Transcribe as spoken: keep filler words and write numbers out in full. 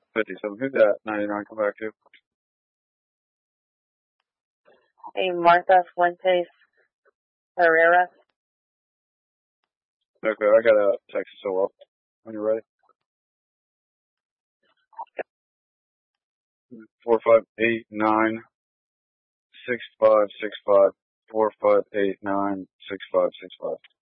fifty-seven. Who's that? ninety-nine, come back to. Hey, Martha Fuentes Herrera. Okay, I got a Texas so up. When you're ready. Four five eight nine six five six five. Four five eight nine six five six five.